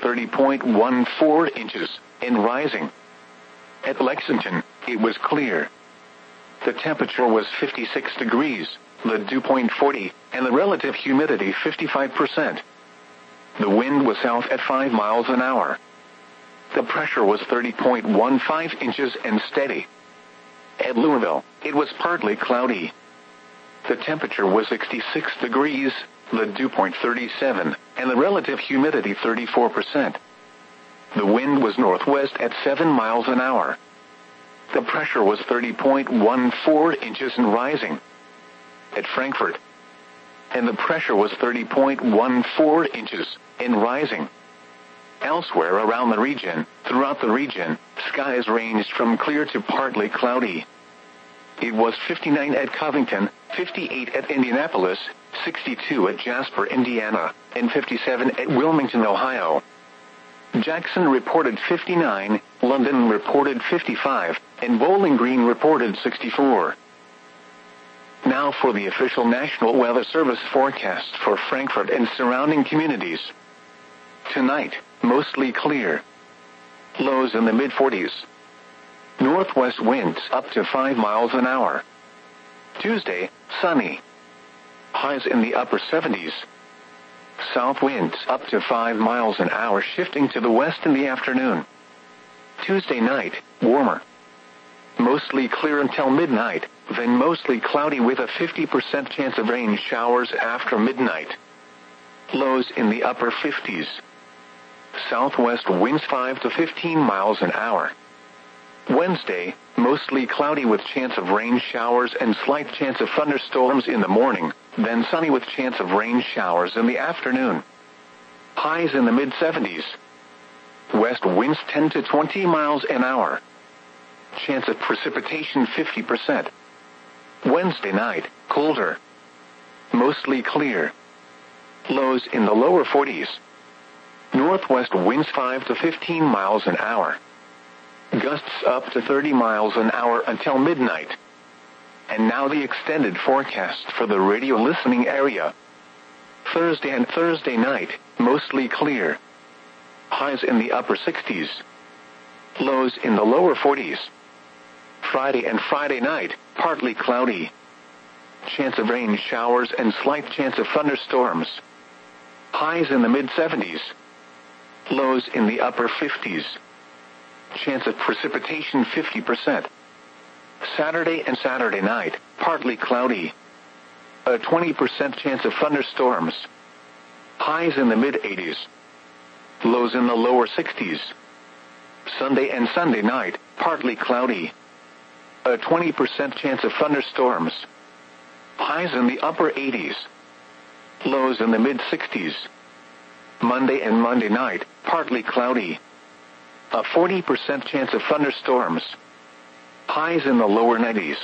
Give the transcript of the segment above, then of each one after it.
30.14 inches, and rising. At Lexington, it was clear. The temperature was 56 degrees, the dew point 40, and the relative humidity 55%. The wind was south at 5 miles an hour. The pressure was 30.15 inches and steady. At Louisville, it was partly cloudy. The temperature was 66 degrees, the dew point 37, and the relative humidity 34%. The wind was northwest at 7 miles an hour. The pressure was 30.14 inches and rising. At Frankfort, and the pressure was 30.14 inches and rising. Elsewhere around the region, throughout the region, skies ranged from clear to partly cloudy. It was 59 at Covington, 58 at Indianapolis, 62 at Jasper, Indiana, and 57 at Wilmington, Ohio. Jackson reported 59, London reported 55, and Bowling Green reported 64. Now for the official National Weather Service forecast for Frankfort and surrounding communities. Tonight, mostly clear. Lows in the mid-40s. Northwest winds up to 5 miles an hour. Tuesday, sunny. Highs in the upper 70s. South winds up to 5 miles an hour, shifting to the west in the afternoon. Tuesday night, warmer. Mostly clear until midnight, then mostly cloudy with a 50% chance of rain showers after midnight. Lows in the upper 50s. Southwest winds 5 to 15 miles an hour. Wednesday, mostly cloudy with chance of rain showers and slight chance of thunderstorms in the morning, then sunny with chance of rain showers in the afternoon. Highs in the mid-70s. West winds 10 to 20 miles an hour. Chance of precipitation 50%. Wednesday night, colder. Mostly clear. Lows in the lower 40s. Northwest winds 5 to 15 miles an hour. Gusts up to 30 miles an hour until midnight. And now the extended forecast for the radio listening area. Thursday and Thursday night, mostly clear. Highs in the upper 60s. Lows in the lower 40s. Friday and Friday night, partly cloudy. Chance of rain showers and slight chance of thunderstorms. Highs in the mid-70s. Lows in the upper 50s. Chance of precipitation 50%. Saturday and Saturday night, partly cloudy. A 20% chance of thunderstorms. Highs in the mid-80s. Lows in the lower 60s. Sunday and Sunday night, partly cloudy. A 20% chance of thunderstorms. Highs in the upper 80s. Lows in the mid-60s. Monday and Monday night, partly cloudy. A 40% chance of thunderstorms. Highs in the lower 90s.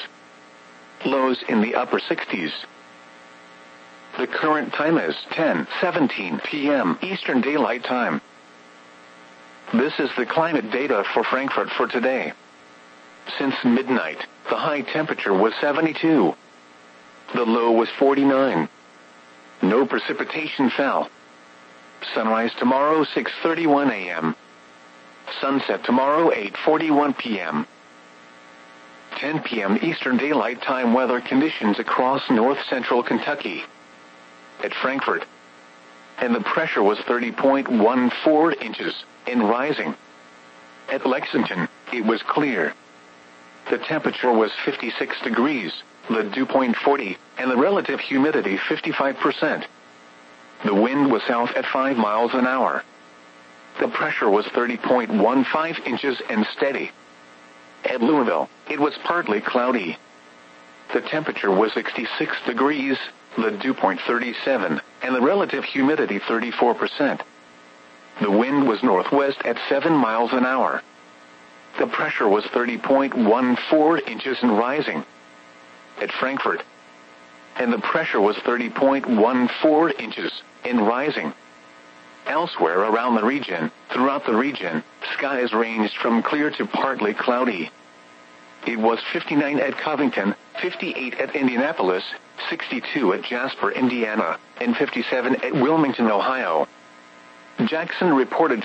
Lows in the upper 60s. The current time is 10:17 p.m. Eastern Daylight Time. This is the climate data for Frankfort for today. Since midnight, the high temperature was 72. The low was 49. No precipitation fell. Sunrise tomorrow 6:31 a.m. Sunset tomorrow 8:41 p.m. 10 p.m. Eastern Daylight Time weather conditions across north-central Kentucky. At Frankfort, and the pressure was 30.14 inches and rising. At Lexington, it was clear. The temperature was 56 degrees, the dew point 40, and the relative humidity 55%. The wind was south at 5 miles an hour. The pressure was 30.15 inches and steady. At Louisville, it was partly cloudy. The temperature was 66 degrees, the dew point 37, and the relative humidity 34%. The wind was northwest at 7 miles an hour. The pressure was 30.14 inches and rising. At Frankfort, and the pressure was 30.14 inches and rising. Elsewhere around the region, throughout the region, skies ranged from clear to partly cloudy. It was 59 at Covington, 58 at Indianapolis, 62 at Jasper, Indiana, and 57 at Wilmington, Ohio. Jackson reported